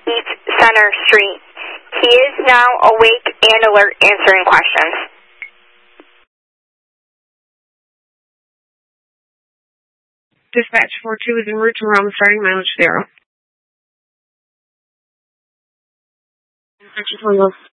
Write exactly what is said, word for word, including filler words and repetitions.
East Center Street. He is now awake and alert, answering questions. Dispatch four two is en route to Rome, starting mileage zero. Dispatch one